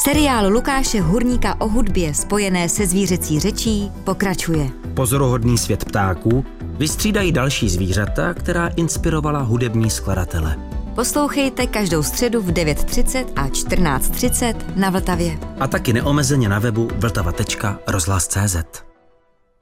Seriál Lukáše Hurníka o hudbě spojené se zvířecí řečí pokračuje. Pozoruhodný svět ptáků vystřídají další zvířata, která inspirovala hudební skladatele. Poslouchejte každou středu v 9:30 a 14:30 na Vltavě. A taky neomezeně na webu vltava.rozhlas.cz.